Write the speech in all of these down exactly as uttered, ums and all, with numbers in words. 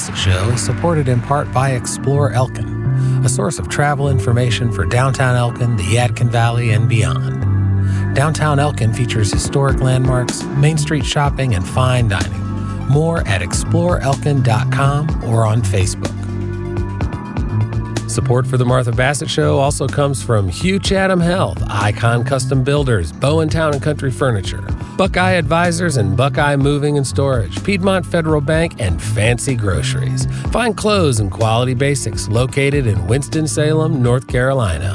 Bassett Show is supported in part by Explore Elkin, a source of travel information for downtown Elkin, the Yadkin Valley, and beyond. Downtown Elkin features historic landmarks, Main Street shopping, and fine dining. More at explore elkin dot com or on Facebook. Support for the Martha Bassett Show also comes from Hugh Chatham Health, Icon Custom Builders, Bowen Town and Country Furniture, Buckeye Advisors and Buckeye Moving and Storage, Piedmont Federal Bank, and Fancy Groceries. Fine clothes and quality basics located in Winston-Salem, North Carolina.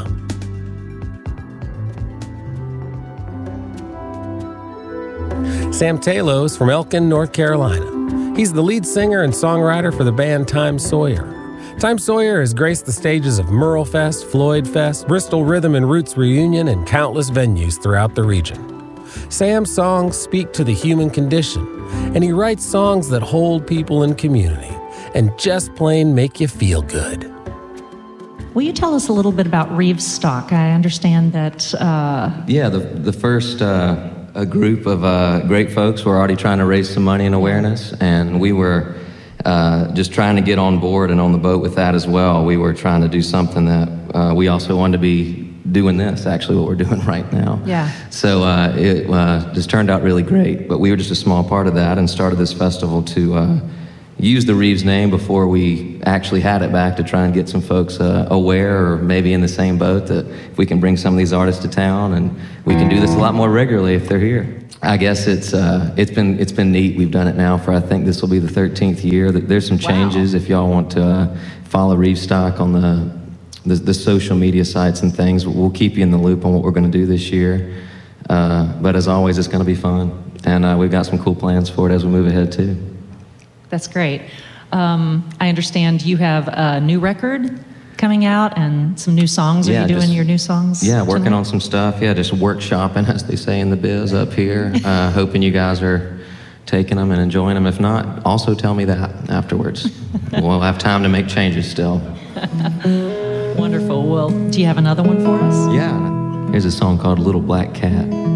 Sam Talos from Elkin, North Carolina. He's the lead singer and songwriter for the band Time Sawyer. Time Sawyer has graced the stages of Merle Fest, Floyd Fest, Bristol Rhythm and Roots Reunion, and countless venues throughout the region. Sam's songs speak to the human condition, and he writes songs that hold people in community and just plain make you feel good. Will you tell us a little bit about Reeves Stock? I understand that... Uh... Yeah, the, the first... Uh, a group of uh, great folks were already trying to raise some money and awareness, and we were uh, just trying to get on board and on the boat with that as well. We were trying to do something that uh, we also wanted to be doing this, actually what we're doing right now. Yeah. So uh, it uh, just turned out really great, but we were just a small part of that and started this festival to uh, use the Reeves name before we actually had it back, to try and get some folks uh, aware, or maybe in the same boat, that if we can bring some of these artists to town, and we can do this a lot more regularly if they're here. I guess it's uh, it's been it's been neat. We've done it now for, I think this will be the thirteenth year. There's some changes. Wow. If y'all want to uh, follow Reeves Stock on the, the the social media sites and things, we'll keep you in the loop on what we're going to do this year. Uh, but as always, it's going to be fun, and uh, we've got some cool plans for it as we move ahead too. That's great. Um, I understand you have a new record coming out and some new songs. Are yeah, you doing just, your new songs? Yeah, working tonight? on some stuff. Yeah, just workshopping, as they say in the biz up here. Uh, hoping you guys are taking them and enjoying them. If not, also tell me that afterwards. We'll have time to make changes still. Wonderful. Well, do you have another one for us? Yeah. Here's a song called Little Black Cat.